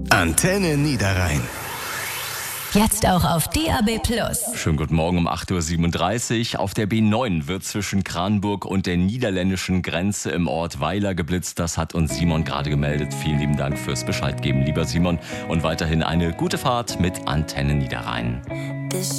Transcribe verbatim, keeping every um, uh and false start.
Antenne Niederrhein. Jetzt auch auf D A B plus. Schönen guten Morgen um acht Uhr siebenunddreißig. Auf der B neun wird zwischen Kranburg und der niederländischen Grenze im Ort Weiler geblitzt. Das hat uns Simon gerade gemeldet. Vielen lieben Dank fürs Bescheid geben, lieber Simon. Und weiterhin eine gute Fahrt mit Antenne Niederrhein.